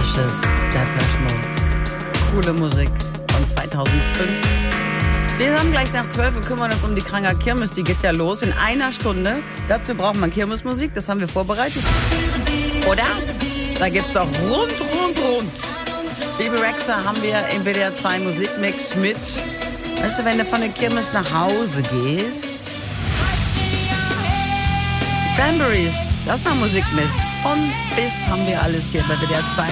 Ashes, Depeche Mode. Coole Musik von 2005. Wir haben gleich nach 12 und kümmern uns um die Kranger Kirmes. Die geht ja los in einer Stunde. Dazu braucht man Kirmesmusik, das haben wir vorbereitet. Oder? Da geht's doch rund. Baby Rexha haben wir im WDR 2 Musikmix mit. Weißt du, wenn du von der Kirmes nach Hause gehst? Cranberries, das war Musikmix. Von bis haben wir alles hier bei WDR 2.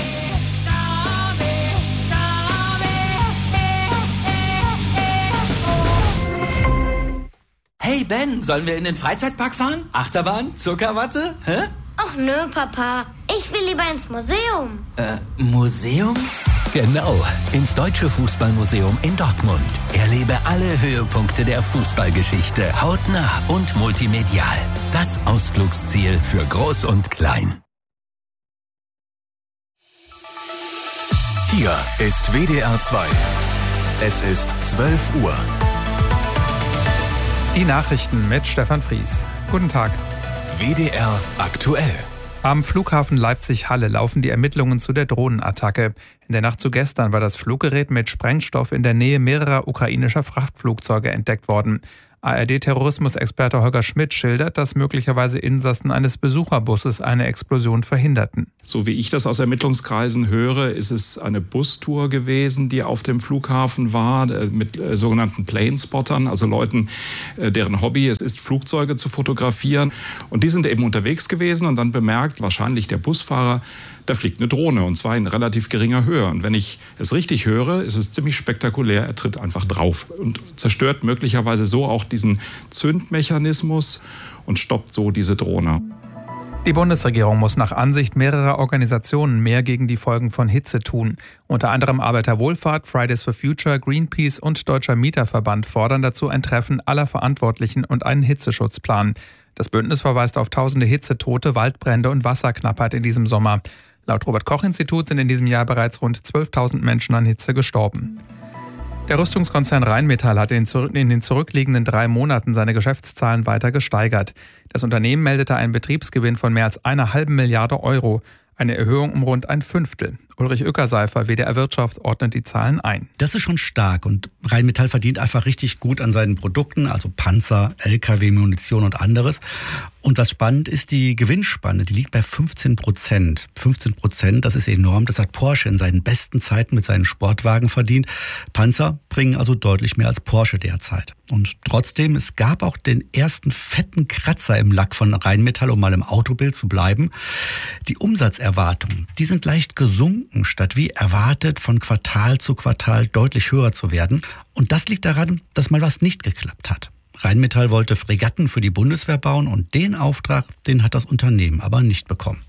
Hey Ben, sollen wir in den Freizeitpark fahren? Achterbahn? Zuckerwatte? Hä? Ach nö, Papa. Ich will lieber ins Museum. Museum? Genau, ins Deutsche Fußballmuseum in Dortmund. Erlebe alle Höhepunkte der Fußballgeschichte hautnah und multimedial. Das Ausflugsziel für Groß und Klein. Hier ist WDR 2. Es ist 12 Uhr. Die Nachrichten mit Stefan Fries. Guten Tag. WDR aktuell. Am Flughafen Leipzig-Halle laufen die Ermittlungen zu der Drohnenattacke. In der Nacht zu gestern war das Fluggerät mit Sprengstoff in der Nähe mehrerer ukrainischer Frachtflugzeuge entdeckt worden. ARD-Terrorismusexperte Holger Schmidt schildert, dass möglicherweise Insassen eines Besucherbusses eine Explosion verhinderten. So wie ich das aus Ermittlungskreisen höre, ist es eine Bustour gewesen, die auf dem Flughafen war, mit sogenannten Planespottern, also Leuten, deren Hobby es ist, Flugzeuge zu fotografieren. Und die sind eben unterwegs gewesen und dann bemerkt wahrscheinlich der Busfahrer, da fliegt eine Drohne und zwar in relativ geringer Höhe. Und wenn ich es richtig höre, ist es ziemlich spektakulär. Er tritt einfach drauf und zerstört möglicherweise so auch diesen Zündmechanismus und stoppt so diese Drohne. Die Bundesregierung muss nach Ansicht mehrerer Organisationen mehr gegen die Folgen von Hitze tun. Unter anderem Arbeiterwohlfahrt, Fridays for Future, Greenpeace und Deutscher Mieterverband fordern dazu ein Treffen aller Verantwortlichen und einen Hitzeschutzplan. Das Bündnis verweist auf tausende Hitzetote, Waldbrände und Wasserknappheit in diesem Sommer. Laut Robert-Koch-Institut sind in diesem Jahr bereits rund 12.000 Menschen an Hitze gestorben. Der Rüstungskonzern Rheinmetall hat in den zurückliegenden 3 Monaten seine Geschäftszahlen weiter gesteigert. Das Unternehmen meldete einen Betriebsgewinn von mehr als 1,5 Milliarde Euro, eine Erhöhung um rund ein Fünftel. Ulrich Ueckerseifer, WDR Wirtschaft, ordnet die Zahlen ein. Das ist schon stark und Rheinmetall verdient einfach richtig gut an seinen Produkten, also Panzer, LKW, Munition und anderes. Und was spannend ist, die Gewinnspanne, die liegt bei 15%. 15%, das ist enorm. Das hat Porsche in seinen besten Zeiten mit seinen Sportwagen verdient. Panzer bringen also deutlich mehr als Porsche derzeit. Und trotzdem, es gab auch den ersten fetten Kratzer im Lack von Rheinmetall, um mal im Autobild zu bleiben. Die Umsatzerwartungen, die sind leicht gesunken, statt wie erwartet von Quartal zu Quartal deutlich höher zu werden. Und das liegt daran, dass mal was nicht geklappt hat. Rheinmetall wollte Fregatten für die Bundeswehr bauen und den Auftrag, den hat das Unternehmen aber nicht bekommen.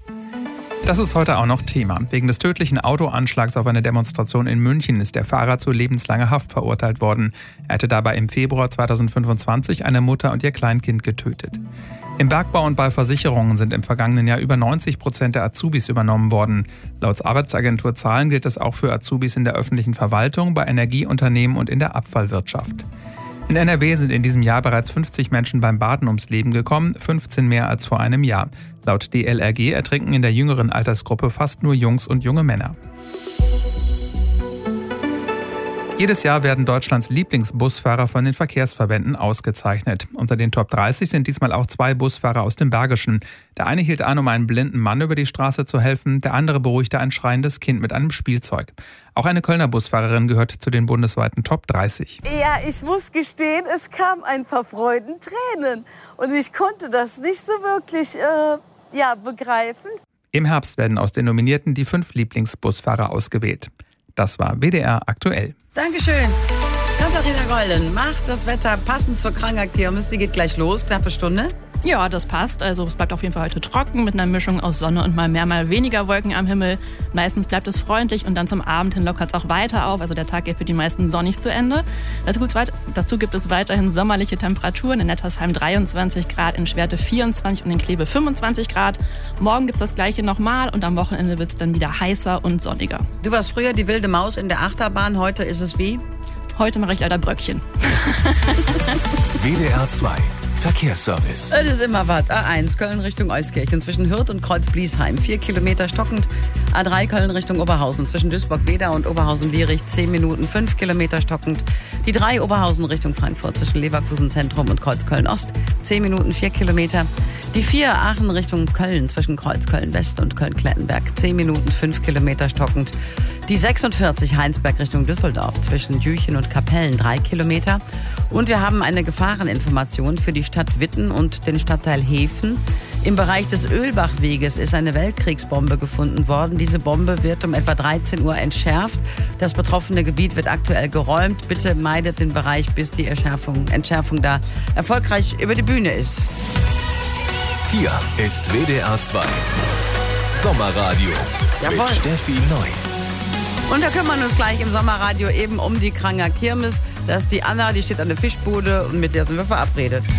Das ist heute auch noch Thema. Wegen des tödlichen Autoanschlags auf eine Demonstration in München ist der Fahrer zu lebenslanger Haft verurteilt worden. Er hatte dabei im Februar 2025 eine Mutter und ihr Kleinkind getötet. Im Bergbau und bei Versicherungen sind im vergangenen Jahr über 90% der Azubis übernommen worden. Laut Arbeitsagentur Zahlen gilt das auch für Azubis in der öffentlichen Verwaltung, bei Energieunternehmen und in der Abfallwirtschaft. In NRW sind in diesem Jahr bereits 50 Menschen beim Baden ums Leben gekommen, 15 mehr als vor einem Jahr. Laut DLRG ertrinken in der jüngeren Altersgruppe fast nur Jungs und junge Männer. Jedes Jahr werden Deutschlands Lieblingsbusfahrer von den Verkehrsverbänden ausgezeichnet. Unter den Top 30 sind diesmal auch 2 Busfahrer aus dem Bergischen. Der eine hielt an, um einem blinden Mann über die Straße zu helfen, der andere beruhigte ein schreiendes Kind mit einem Spielzeug. Auch eine Kölner Busfahrerin gehört zu den bundesweiten Top 30. Ja, ich muss gestehen, es kam ein paar Freudentränen und ich konnte das nicht so wirklich begreifen. Im Herbst werden aus den Nominierten die 5 Lieblingsbusfahrer ausgewählt. Das war WDR aktuell. Dankeschön. Katharina Golden macht das Wetter passend zur Kranger Kirmes. Die geht gleich los, knappe Stunde. Ja, das passt. Also es bleibt auf jeden Fall heute trocken mit einer Mischung aus Sonne und mal mehr, mal weniger Wolken am Himmel. Meistens bleibt es freundlich und dann zum Abend hin lockert es auch weiter auf. Also der Tag geht für die meisten sonnig zu Ende. Dazu gibt es weiterhin sommerliche Temperaturen. In Nettersheim 23 Grad, in Schwerte 24 und in Kleve 25 Grad. Morgen gibt es das Gleiche nochmal und am Wochenende wird es dann wieder heißer und sonniger. Du warst früher die wilde Maus in der Achterbahn. Heute ist es wie? Heute mache ich leider Bröckchen. WDR 2. Verkehrsservice. Es ist immer was. A1 Köln Richtung Euskirchen zwischen Hürth und Kreuz-Bliesheim 4 Kilometer stockend. A3 Köln Richtung Oberhausen zwischen Duisburg-Wedau und Oberhausen-Lierich 10 Minuten 5 Kilometer stockend. Die 3 Oberhausen Richtung Frankfurt zwischen Leverkusen Zentrum und Kreuz-Köln-Ost 10 Minuten 4 Kilometer. Die 4 Aachen Richtung Köln zwischen Kreuz-Köln-West und Köln-Klettenberg 10 Minuten 5 Kilometer stockend. Die 46 Heinsberg Richtung Düsseldorf zwischen Jüchen und Kapellen 3 Kilometer. Und wir haben eine Gefahreninformation für die Stadt Witten und den Stadtteil Hefen. Im Bereich des Ölbachweges ist eine Weltkriegsbombe gefunden worden. Diese Bombe wird um etwa 13 Uhr entschärft. Das betroffene Gebiet wird aktuell geräumt. Bitte meidet den Bereich, bis die Entschärfung da erfolgreich über die Bühne ist. Hier ist WDR 2 Sommerradio. Jawohl. Mit Steffi Neu. Und da kümmern wir uns gleich im Sommerradio eben um die Kranger Kirmes. Da ist die Anna, die steht an der Fischbude und mit der sind wir verabredet.